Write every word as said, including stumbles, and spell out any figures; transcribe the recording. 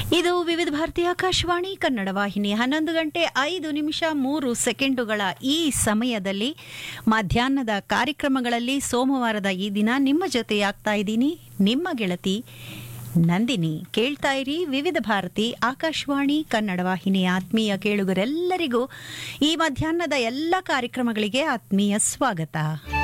ಇದು ವಿವಿಧ ಭಾರತಿ ಆಕಾಶವಾಣಿ ಕನ್ನಡ ವಾಹಿನಿ ಹನ್ನೊಂದು ಗಂಟೆ ಐದು ನಿಮಿಷ ಮೂರು ಸೆಕೆಂಡುಗಳ ಈ ಸಮಯದಲ್ಲಿ ಮಧ್ಯಾಹ್ನದ ಕಾರ್ಯಕ್ರಮಗಳಲ್ಲಿ ಸೋಮವಾರದ ಈ ದಿನ ನಿಮ್ಮ ಜೊತೆಯಾಗ್ತಾ ಇದ್ದೀನಿ ನಿಮ್ಮ ಗೆಳತಿ ನಂದಿನಿ. ಕೇಳ್ತಾ ಇರಿ ವಿವಿಧ ಭಾರತಿ ಆಕಾಶವಾಣಿ ಕನ್ನಡ ವಾಹಿನಿ. ಆತ್ಮೀಯ ಕೇಳುಗರೆಲ್ಲರಿಗೂ ಈ ಮಧ್ಯಾಹ್ನದ ಎಲ್ಲ ಕಾರ್ಯಕ್ರಮಗಳಿಗೆ ಆತ್ಮೀಯ ಸ್ವಾಗತ.